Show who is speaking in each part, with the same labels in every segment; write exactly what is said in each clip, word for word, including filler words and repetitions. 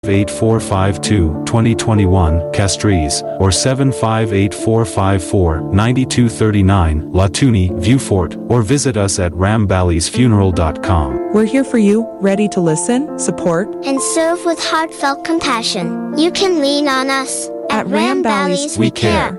Speaker 1: eight four five two, two oh two one, Castries, or seven five eight four five four, nine two three nine, Latuni, Viewfort, or visit us at rambally's funeral dot com.
Speaker 2: We're here for you, ready to listen, support,
Speaker 3: and serve with heartfelt compassion. You can lean on us.
Speaker 2: At, at Ram Bally's,
Speaker 3: we care.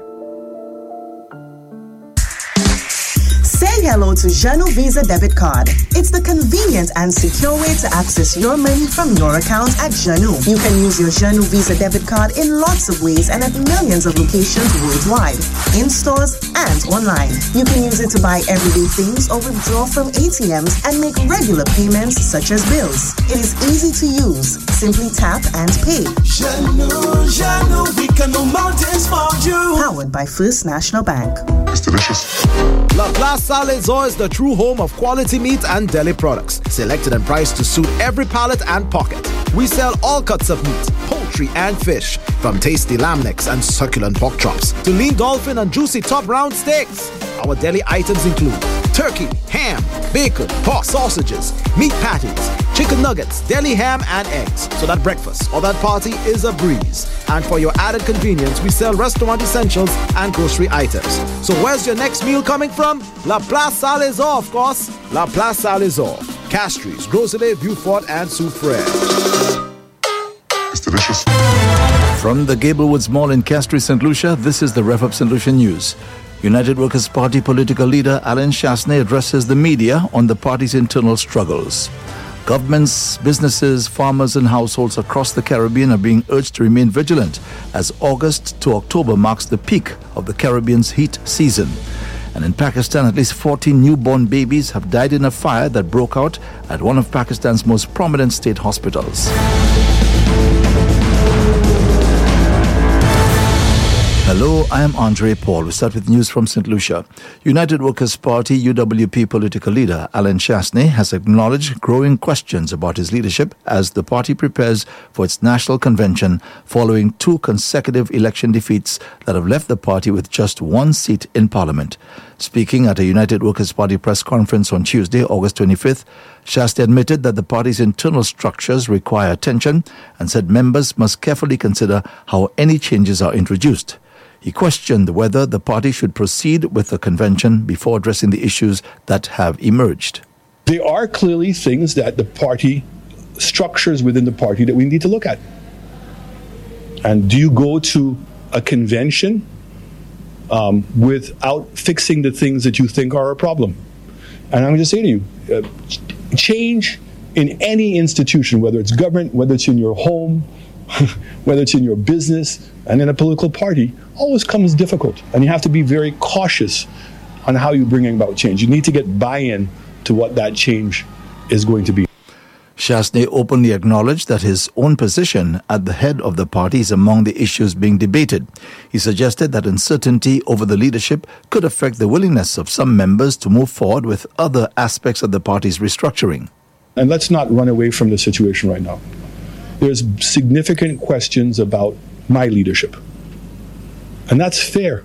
Speaker 4: Say hello to Janu Visa Debit Card. It's the convenient and secure way to access your money from your account at Janu. You can use your Janu Visa Debit Card in lots of ways and at millions of locations worldwide, in stores and online. You can use it to buy everyday things or withdraw from A T Ms and make regular payments such as bills. It is easy to use. Simply tap and pay.
Speaker 5: Janu, Janu, we can move mountains for you.
Speaker 4: Powered by First National Bank.
Speaker 6: It's delicious.
Speaker 7: La Place Salazar is the true home of quality meat and deli products, selected and priced to suit every palate and pocket. We sell all cuts of meat, poultry and fish, from tasty lamb necks and succulent pork chops to lean dolphin and juicy top round steaks. Our deli items include turkey, ham, bacon, pork sausages, meat patties, chicken nuggets, deli ham and eggs, so that breakfast or that party is a breeze. And for your added convenience, we sell restaurant essentials and grocery items. So where's your next meal coming from? La Place Salazar, of course. La Place Salazar, Castries, Rosalie, Beaufort and Soufrière.
Speaker 6: It's delicious.
Speaker 8: From the Gablewoods Mall in Castries, Saint Lucia, this is the Rev Up Saint Lucia News. United Workers' Party political leader Alan Chasney addresses the media on the party's internal struggles. Governments, businesses, farmers and households across the Caribbean are being urged to remain vigilant as August to October marks the peak of the Caribbean's heat season. And in Pakistan, at least fourteen newborn babies have died in a fire that broke out at one of Pakistan's most prominent state hospitals. Hello, I am Andre Paul. We start with news from Saint Lucia. United Workers' Party U W P political leader Alan Chasney has acknowledged growing questions about his leadership as the party prepares for its national convention following two consecutive election defeats that have left the party with just one seat in parliament. Speaking at a United Workers' Party press conference on Tuesday, August twenty-fifth, Chasney admitted that the party's internal structures require attention and said members must carefully consider how any changes are introduced. He questioned whether the party should proceed with the convention before addressing the issues that have emerged.
Speaker 9: There are clearly things that the party, structures within the party that we need to look at. And do you go to a convention um, without fixing the things that you think are a problem? And I'm going to say to you, uh, change in any institution, whether it's government, whether it's in your home, whether it's in your business and in a political party, always comes difficult. And you have to be very cautious on how you're bringing about change. You need to get buy-in to what that change is going to be.
Speaker 8: Chasney openly acknowledged that his own position at the head of the party is among the issues being debated. He suggested that uncertainty over the leadership could affect the willingness of some members to move forward with other aspects of the party's restructuring.
Speaker 9: And let's not run away from the situation right now. There's significant questions about my leadership. And that's fair.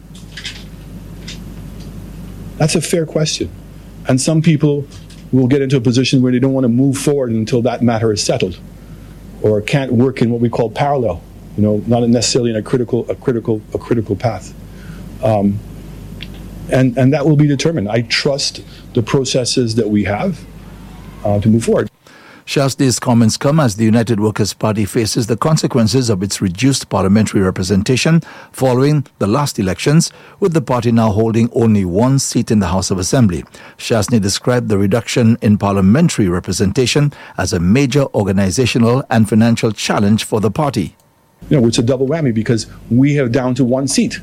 Speaker 9: That's a fair question. And some people will get into a position where they don't want to move forward until that matter is settled, or can't work in what we call parallel, you know, not necessarily in a critical, a critical, a critical path. Um, and, and that will be determined. I trust the processes that we have uh, to move forward.
Speaker 8: Chasney's comments come as the United Workers' Party faces the consequences of its reduced parliamentary representation following the last elections, with the party now holding only one seat in the House of Assembly. Chasney described the reduction in parliamentary representation as a major organizational and financial challenge for the party.
Speaker 9: You know, it's a double whammy because we have down to one seat.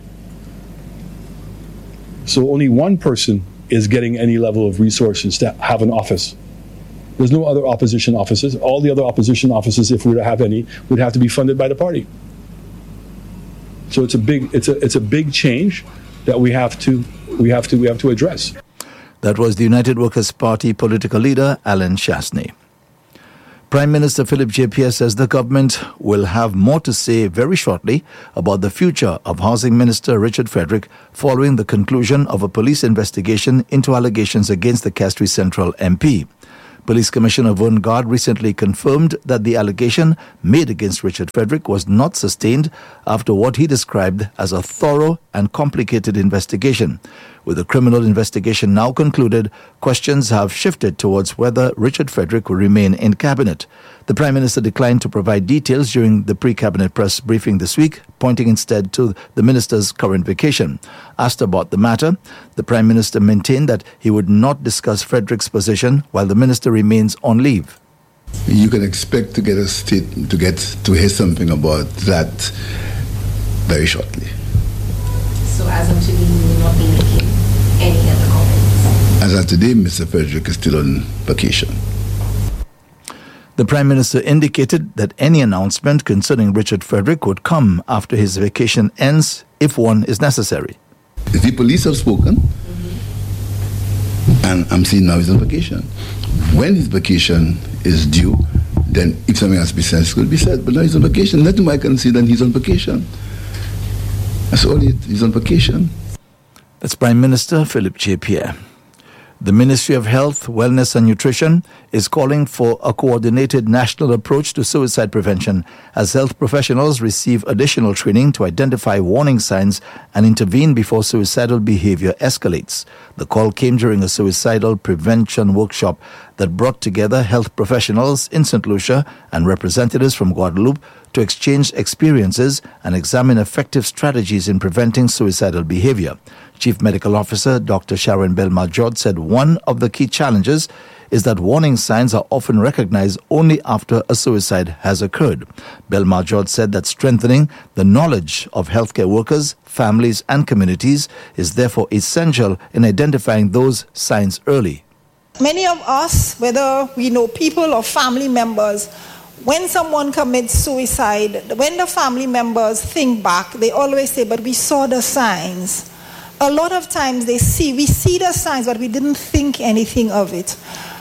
Speaker 9: So only one person is getting any level of resources to have an office. There's no other opposition offices. All the other opposition offices, if we were to have any, would have to be funded by the party. So it's a big, it's a, it's a big change that we have to, we have to, we have to address.
Speaker 8: That was the United Workers' Party political leader Alan Chasney. Prime Minister Philip J. Pierce says the government will have more to say very shortly about the future of Housing Minister Richard Frederick following the conclusion of a police investigation into allegations against the Castries Central M P. Police Commissioner Vern Gard recently confirmed that the allegation made against Richard Frederick was not sustained after what he described as a thorough and complicated investigation. With the criminal investigation now concluded, questions have shifted towards whether Richard Frederick will remain in cabinet. The Prime Minister declined to provide details during the pre-cabinet press briefing this week, pointing instead to the minister's current vacation. Asked about the matter, the Prime Minister maintained that he would not discuss Frederick's position while the minister remains on leave.
Speaker 10: You can expect to get a state to get to hear something about that very shortly.
Speaker 11: So as of today, you will not be making any other comments?
Speaker 10: As of today, Mister Frederick is still on vacation.
Speaker 8: The Prime Minister indicated that any announcement concerning Richard Frederick would come after his vacation ends, if one is necessary.
Speaker 10: The police have spoken, mm-hmm. and I'm seeing now he's on vacation. When his vacation is due, then if something has to be said, it will be said. But now he's on vacation. Let him I can see that he's on vacation. That's all it, he's on vacation.
Speaker 8: That's Prime Minister Philip J. Pierre. The Ministry of Health, Wellness and Nutrition is calling for a coordinated national approach to suicide prevention as health professionals receive additional training to identify warning signs and intervene before suicidal behavior escalates. The call came during a suicidal prevention workshop that brought together health professionals in Saint Lucia and representatives from Guadeloupe to exchange experiences and examine effective strategies in preventing suicidal behavior. Chief Medical Officer Doctor Sharon Bell-Majord said one of the key challenges is that warning signs are often recognized only after a suicide has occurred. Bell-Majord said that strengthening the knowledge of healthcare workers, families and communities is therefore essential in identifying those signs early.
Speaker 12: Many of us, whether we know people or family members, when someone commits suicide, when the family members think back, they always say, but we saw the signs. A lot of times they see, we see the signs, but we didn't think anything of it.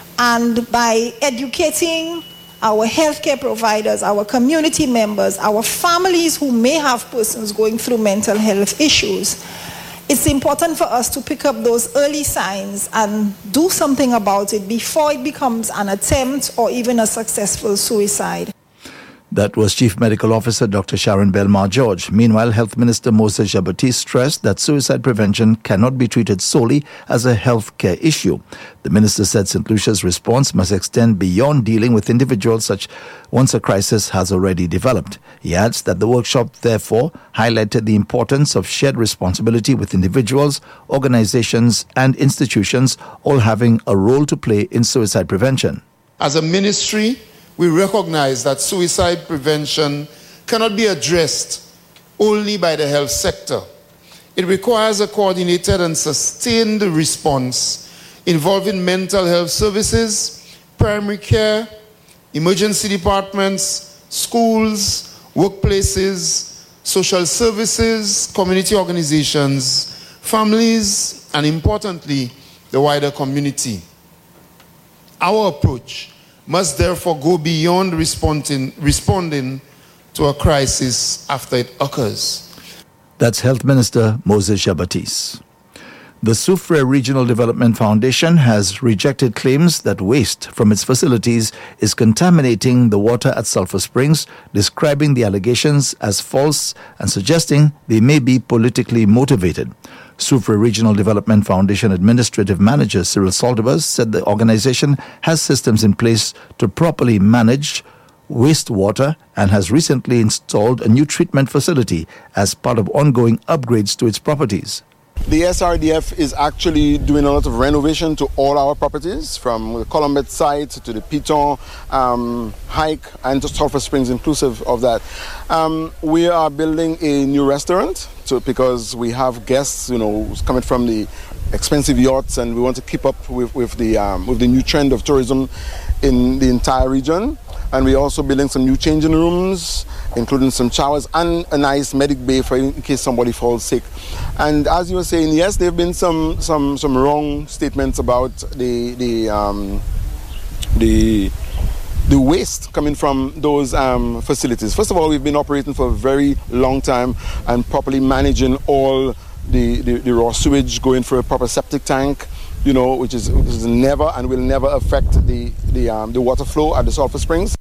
Speaker 12: And by educating our healthcare providers, our community members, our families who may have persons going through mental health issues, it's important for us to pick up those early signs and do something about it before it becomes an attempt or even a successful suicide.
Speaker 8: That was Chief Medical Officer Doctor Sharon Bell-Majord. Meanwhile, Health Minister Moses Jabatis stressed that suicide prevention cannot be treated solely as a healthcare issue. The minister said Saint Lucia's response must extend beyond dealing with individuals such once a crisis has already developed. He adds that the workshop therefore highlighted the importance of shared responsibility with individuals, organizations and institutions all having a role to play in suicide prevention.
Speaker 13: As a ministry, we recognize that suicide prevention cannot be addressed only by the health sector. It requires a coordinated and sustained response involving mental health services, primary care, emergency departments, schools, workplaces, social services, community organizations, families, and importantly, the wider community. Our approach must therefore go beyond responding, responding to a crisis after it occurs.
Speaker 8: That's Health Minister Moses Jabatis. The Soufrière Regional Development Foundation has rejected claims that waste from its facilities is contaminating the water at Sulphur Springs, describing the allegations as false and suggesting they may be politically motivated. Soufrière Regional Development Foundation Administrative Manager Cyril Saltibus said the organization has systems in place to properly manage wastewater and has recently installed a new treatment facility as part of ongoing upgrades to its properties.
Speaker 14: The S R D F is actually doing a lot of renovation to all our properties, from the Columbet site to the Piton um, hike and to Sulphur Springs inclusive of that. Um, we are building a new restaurant to, because we have guests, you know, coming from the expensive yachts, and we want to keep up with, with, the, um, with the new trend of tourism in the entire region. And we're also building some new changing rooms, including some showers and a nice medic bay for in case somebody falls sick. And as you were saying, yes, there have been some some some wrong statements about the the um, the the waste coming from those um, facilities. First of all, we've been operating for a very long time and properly managing all the, the, the raw sewage, going for a proper septic tank, you know, which is, which is never and will never affect the the um, the water flow at the Sulphur Springs.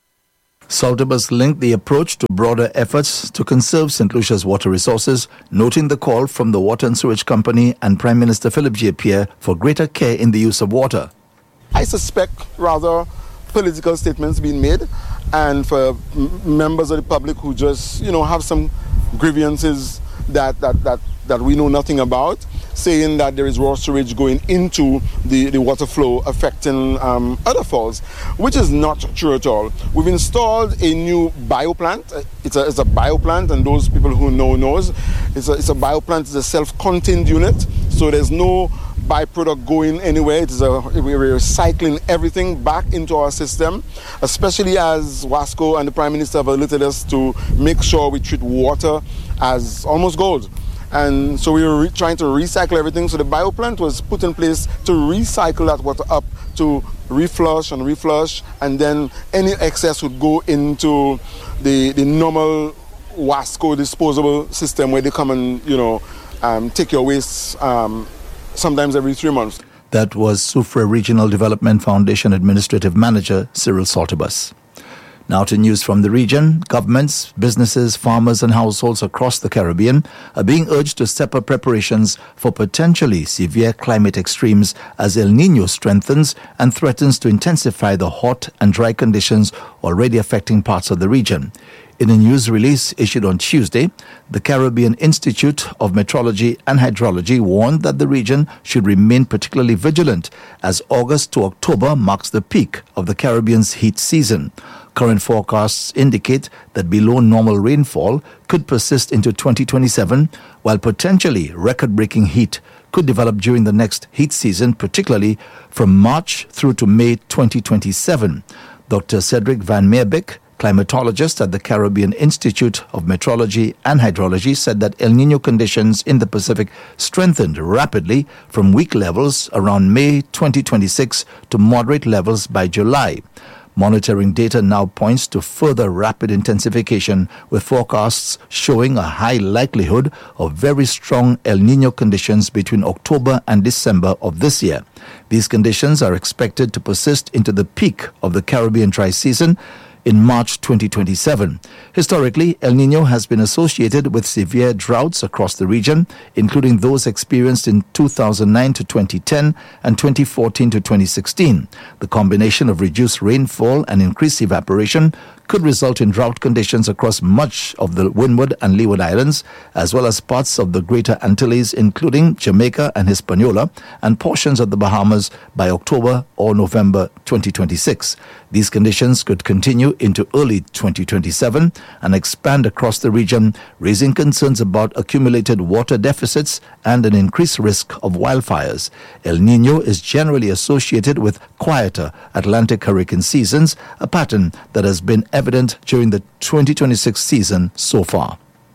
Speaker 8: Saltibus linked the approach to broader efforts to conserve Saint Lucia's water resources, noting the call from the Water and Sewage Company and Prime Minister Philip J. Pierre for greater care in the use of water.
Speaker 14: I suspect rather political statements being made, and for m- members of the public who just, you know, have some grievances that, that, that, that we know nothing about, saying that there is raw sewage going into the, the water flow affecting um, other falls, which is not true at all. We've installed a new bioplant. It's a, it's a bioplant, and those people who know knows. It's a, it's a bioplant, it's a self-contained unit, so there's no byproduct going anywhere. It is a, we're recycling everything back into our system, especially as Wasco and the Prime Minister have alerted us to make sure we treat water as almost gold. And so we were re- trying to recycle everything. So the bioplant was put in place to recycle that water up, to reflush and reflush, and then any excess would go into the the normal Wasco disposable system where they come and, you know, um, take your waste um, sometimes every three months.
Speaker 8: That was Soufriere Regional Development Foundation Administrative Manager Cyril Saltibus. Now to news from the region. Governments, businesses, farmers and households across the Caribbean are being urged to step up preparations for potentially severe climate extremes as El Niño strengthens and threatens to intensify the hot and dry conditions already affecting parts of the region. In a news release issued on Tuesday, the Caribbean Institute of Meteorology and Hydrology warned that the region should remain particularly vigilant as August to October marks the peak of the Caribbean's heat season. Current forecasts indicate that below normal rainfall could persist into twenty twenty-seven, while potentially record-breaking heat could develop during the next heat season, particularly from March through to May twenty twenty-seven. Doctor Cedric Van Meerbeek, climatologist at the Caribbean Institute of Meteorology and Hydrology, said that El Niño conditions in the Pacific strengthened rapidly from weak levels around May twenty twenty-six to moderate levels by July. Monitoring data now points to further rapid intensification, with forecasts showing a high likelihood of very strong El Niño conditions between October and December of this year. These conditions are expected to persist into the peak of the Caribbean dry season in March twenty twenty-seven. Historically, El Niño has been associated with severe droughts across the region, including those experienced in two thousand nine to twenty ten and twenty fourteen to twenty sixteen. The combination of reduced rainfall and increased evaporation could result in drought conditions across much of the Windward and Leeward Islands, as well as parts of the Greater Antilles, including Jamaica and Hispaniola, and portions of the Bahamas by October or November twenty twenty-six. These conditions could continue into early twenty twenty-seven and expand across the region, raising concerns about accumulated water deficits and an increased risk of wildfires. El Niño is generally associated with quieter Atlantic hurricane seasons, a pattern that has been evident during the twenty twenty-six season so far.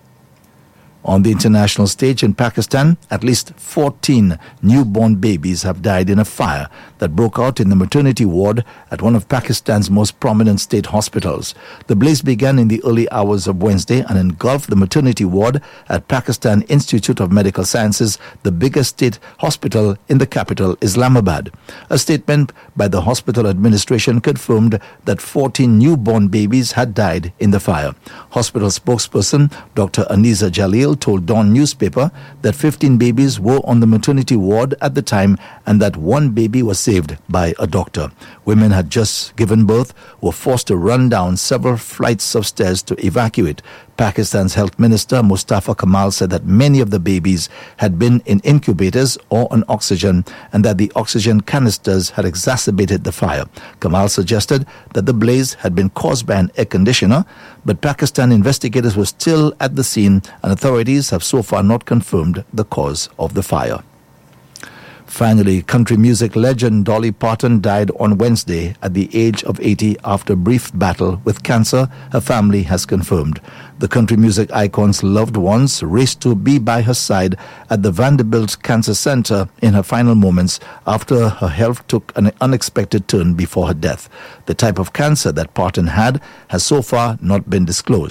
Speaker 8: On the international stage in Pakistan, at least fourteen newborn babies have died in a fire that broke out in the maternity ward at one of Pakistan's most prominent state hospitals. The blaze began in the early hours of Wednesday and engulfed the maternity ward at Pakistan Institute of Medical Sciences, the biggest state hospital in the capital, Islamabad. A statement by the hospital administration confirmed that fourteen newborn babies had died in the fire. Hospital spokesperson Doctor Aniza Jalil told Dawn newspaper that fifteen babies were on the maternity ward at the time and that one baby was saved by a doctor. Women had just given birth, were forced to run down several flights of stairs to evacuate. Pakistan's Health Minister Mustafa Kamal said that many of the babies had been in incubators or on oxygen and that the oxygen canisters had exacerbated the fire. Kamal suggested that the blaze had been caused by an air conditioner, but Pakistan investigators were still at the scene and authorities have so far not confirmed the cause of the fire. Finally, country music legend Dolly Parton died on Wednesday at the age of eighty after a brief battle with cancer, her family has confirmed. The country music icon's loved ones raced to be by her side at the Vanderbilt Cancer Center in her final moments after her health took an unexpected turn before her death. The type of cancer that Parton had has so far not been disclosed.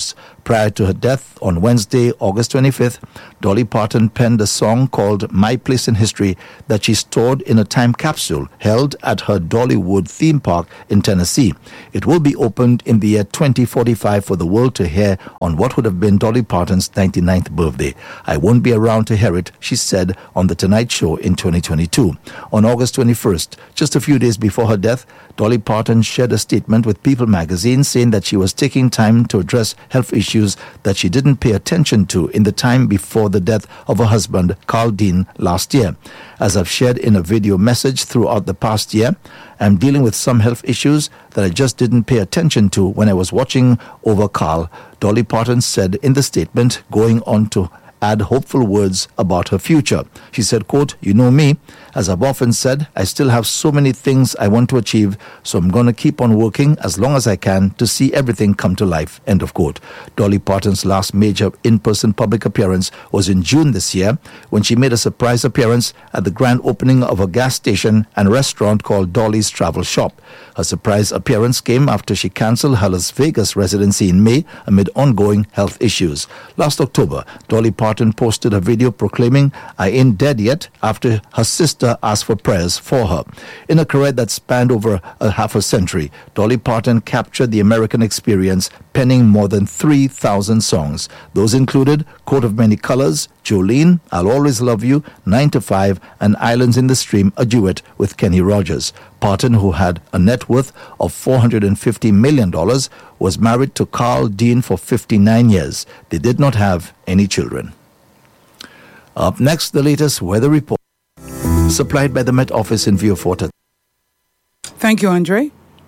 Speaker 8: Prior to her death on Wednesday, August twenty-fifth, Dolly Parton penned a song called My Place in History that she stored in a time capsule held at her Dollywood theme park in Tennessee. It will be opened in the year twenty forty-five for the world to hear on what would have been Dolly Parton's ninety-ninth birthday. I won't be around to hear it, she said on The Tonight Show in twenty twenty-two. On August twenty-first, just a few days before her death, Dolly Parton shared a statement with People magazine saying that she was taking time to address health issues that she didn't pay attention to in the time before the death of her husband, Carl Dean, last year. As I've shared in a video message throughout the past year, I'm dealing with some health issues that I just didn't pay attention to when I was watching over Carl, Dolly Parton said in the statement, going on to add hopeful words about her future. She said, quote, "You know me, as I've often said, I still have so many things I want to achieve, so I'm going to keep on working as long as I can to see everything come to life," end of quote. Dolly Parton's last major in-person public appearance was in June this year when she made a surprise appearance at the grand opening of a gas station and restaurant called Dolly's Travel Shop. Her surprise appearance came after she cancelled her Las Vegas residency in May amid ongoing health issues. Last October, Dolly Parton posted a video proclaiming, "I ain't dead yet," after her sister asked for prayers for her. In a career that spanned over a half a century, Dolly Parton captured the American experience, penning more than three thousand songs. Those included Coat of Many Colors, Jolene, I'll Always Love You, nine to five, and Islands in the Stream, a duet with Kenny Rogers. Parton, who had a net worth of four hundred fifty million dollars, was married to Carl Dean for fifty-nine years. They did not have any children. Up next, the latest weather report, supplied by the Met Office in Vieux-Fort.
Speaker 15: Thank you, Andre.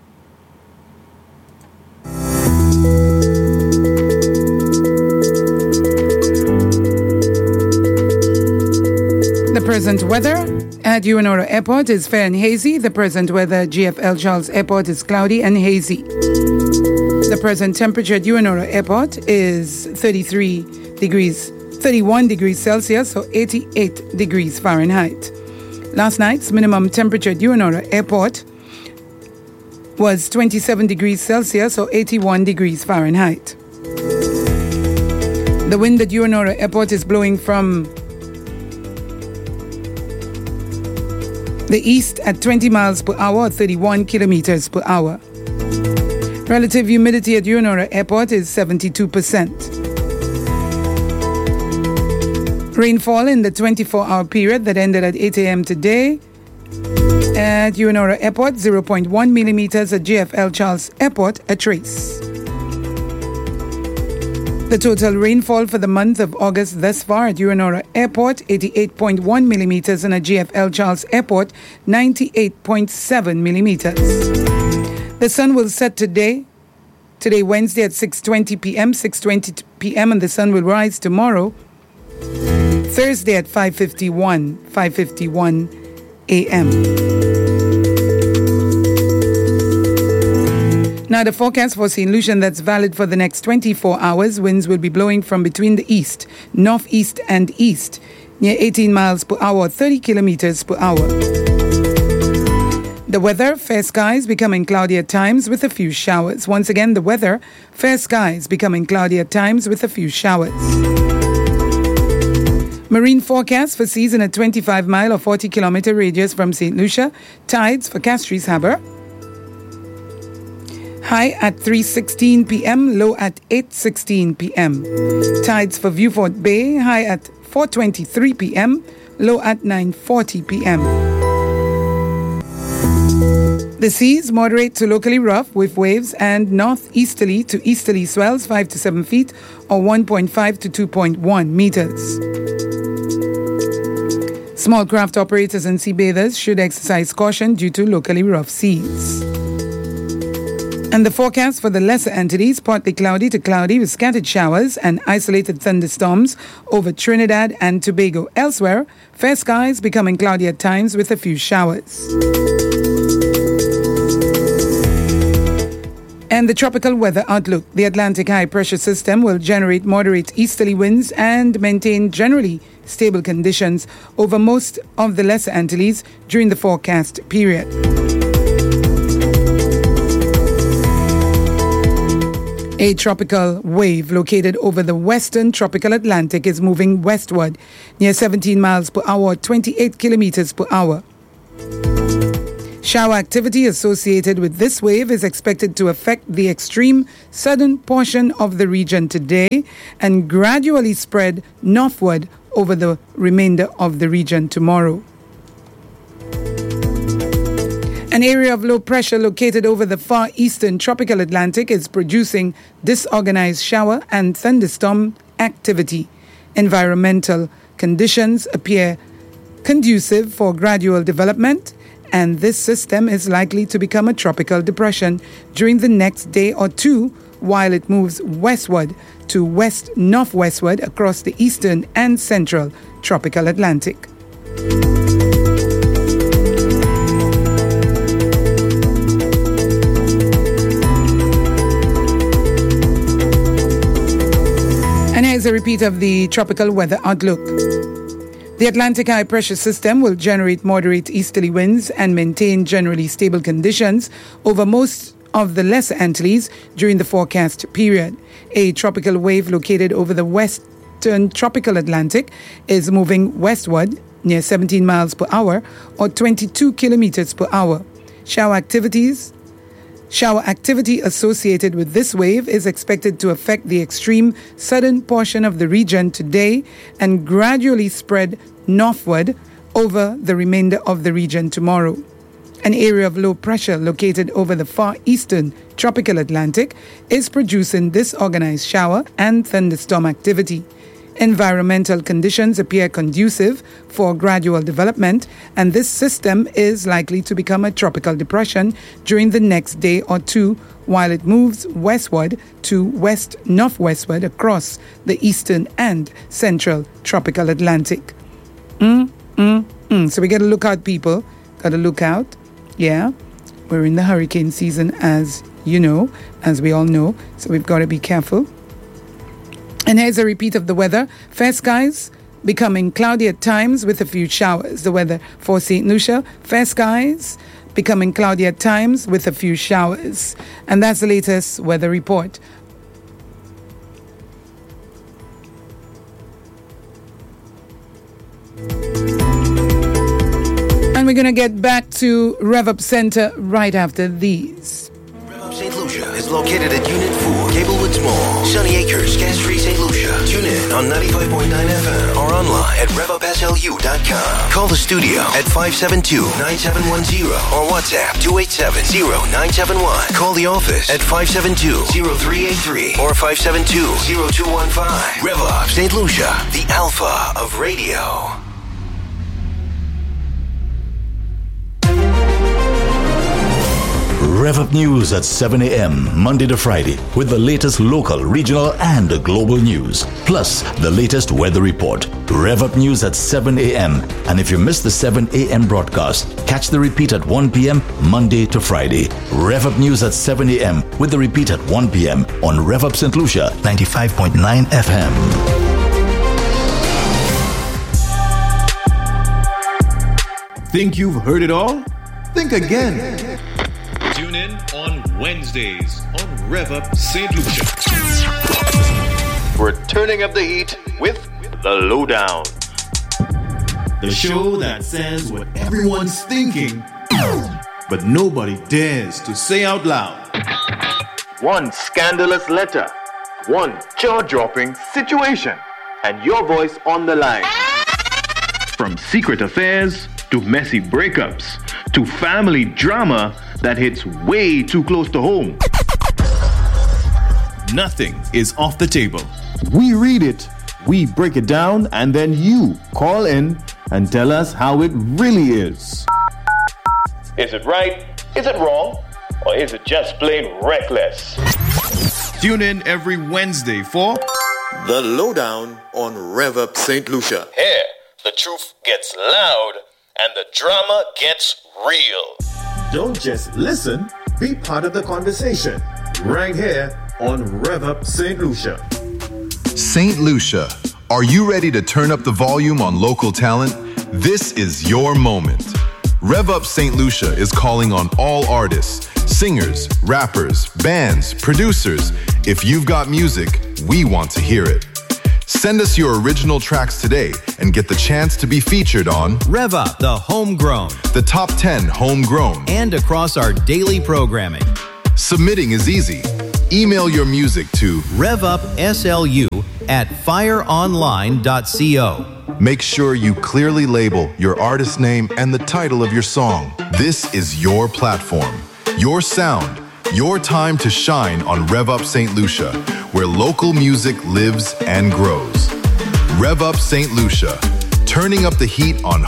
Speaker 15: The present weather at Uinora Airport is fair and hazy. The present weather at G F L Charles Airport is cloudy and hazy. The present temperature at Uinora Airport is thirty-three degrees, thirty-one degrees Celsius, or eighty-eight degrees Fahrenheit. Last night's minimum temperature at Uinora Airport was twenty-seven degrees Celsius, or eighty-one degrees Fahrenheit. The wind at Uinora Airport is blowing from the east at twenty miles per hour, or thirty-one kilometers per hour. Relative humidity at Uinora Airport is seventy-two percent. Rainfall in the twenty-four hour period that ended at eight a.m. today at Uinora Airport, zero point one millimeters at G F L Charles Airport, a trace. The total rainfall for the month of August thus far at Uinora Airport, eighty-eight point one millimeters, and at G F L Charles Airport, ninety-eight point seven millimeters. The sun will set today, today Wednesday at six twenty p.m., six twenty p.m., and the sun will rise tomorrow, Thursday at five fifty-one, five fifty-one a.m. Now, the forecast for Saint Lucia that's valid for the next twenty-four hours. Winds will be blowing from between the east, northeast, and east, near eighteen miles per hour, thirty kilometers per hour. The weather, fair skies becoming cloudy at times with a few showers. Once again, the weather, fair skies becoming cloudy at times with a few showers. Marine forecast for seas in a twenty-five mile or forty kilometer radius from Saint Lucia. Tides for Castries Harbour. High at three sixteen p.m., low at eight sixteen p.m. Tides for Vieux Fort Bay, high at four twenty-three p.m., low at nine forty p.m. The seas moderate to locally rough with waves and northeasterly to easterly swells five to seven feet or one point five to two point one meters. Small craft operators and sea bathers should exercise caution due to locally rough seas. And the forecast for the lesser entities, partly cloudy to cloudy with scattered showers and isolated thunderstorms over Trinidad and Tobago. Elsewhere, fair skies becoming cloudy at times with a few showers. And the tropical weather outlook. The Atlantic high pressure system will generate moderate easterly winds and maintain generally stable conditions over most of the lesser Antilles during the forecast period. A tropical wave located over the western tropical Atlantic is moving westward near seventeen miles per hour, twenty-eight kilometers per hour. Shower activity associated with this wave is expected to affect the extreme southern portion of the region today and gradually spread northward over the remainder of the region tomorrow. An area of low pressure located over the far eastern tropical Atlantic is producing disorganized shower and thunderstorm activity. Environmental conditions appear conducive for gradual development, and this system is likely to become a tropical depression during the next day or two while it moves westward to west-northwestward across the eastern and central tropical Atlantic. And here's a repeat of the tropical weather outlook. The Atlantic high pressure system will generate moderate easterly winds and maintain generally stable conditions over most of the Lesser Antilles during the forecast period. A tropical wave located over the western tropical Atlantic is moving westward near seventeen miles per hour or twenty-two kilometers per hour. Shower activities Shower activity associated with this wave is expected to affect the extreme southern portion of the region today and gradually spread northward over the remainder of the region tomorrow. An area of low pressure located over the far eastern tropical Atlantic is producing disorganized shower and thunderstorm activity. Environmental conditions appear conducive for gradual development, and this system is likely to become a tropical depression during the next day or two while it moves westward to west-northwestward across the eastern and central tropical Atlantic. Mm, mm, mm. So we got to look out, people. Got to look out. Yeah, we're in the hurricane season, as you know, as we all know, so we've got to be careful. And here's a repeat of the weather. Fair skies becoming cloudy at times with a few showers. The weather for Saint Lucia, fair skies becoming cloudy at times with a few showers. And that's the latest weather report. And we're going to get back to Rev Up Center right after these.
Speaker 16: Saint Lucia is located at Unit four, Gablewoods Mall, Sunny Acres, Gas-Free Saint Lucia. Tune in on ninety-five point nine F M or online at rev up s l u dot com. Call the studio at five seven two, nine seven one zero or WhatsApp two eight seven, zero nine seven one. Call the office at five seven two, zero three eight three or five seven two, zero two one five. Rev Up Saint Lucia, the alpha of radio.
Speaker 17: Rev Up News at seven a.m. Monday to Friday with the latest local, regional, and global news. Plus, the latest weather report. Rev Up News at seven a.m. And if you missed the seven a.m. broadcast, catch the repeat at one p.m. Monday to Friday. Rev Up News at seven a.m. with the repeat at one p.m. on Rev Up Saint Lucia, ninety-five point nine F M.
Speaker 18: Think you've heard it all? Think again.
Speaker 19: Tune in on Wednesdays on Rev Up Saint Lucia. We're turning up the heat with The Lowdown.
Speaker 18: The show that says what everyone's thinking, but nobody dares to say out loud.
Speaker 19: One scandalous letter, one jaw-dropping situation, and your voice on the line. From secret affairs to messy breakups to family drama that hits way too close to home. Nothing is off the table.
Speaker 18: We read it, we break it down, and then you call in and tell us how it really is.
Speaker 19: Is it right? Is it wrong? Or is it just plain reckless? Tune in every Wednesday for The Lowdown on Rev Up Saint Lucia. Here, the truth gets loud and the drama gets real.
Speaker 18: Don't just listen, be part of the conversation. Right here on Rev Up Saint Lucia.
Speaker 20: Saint Lucia, are you ready to turn up the volume on local talent? This is your moment. Rev Up Saint Lucia is calling on all artists, Singers, rappers, bands, producers. If you've got music, we want to hear it. Send us your original tracks today and get the chance to be featured on
Speaker 21: Rev Up, the Homegrown,
Speaker 20: the top ten Homegrown,
Speaker 21: and across our daily programming.
Speaker 20: Submitting is easy. Email your music to
Speaker 21: revupslu at fireonline dot co.
Speaker 20: Make sure you clearly label your artist name and the title of your song. This is your platform, your sound, your time to shine on Rev Up Saint Lucia, where local music lives and grows. Rev Up Saint Lucia, turning up the heat on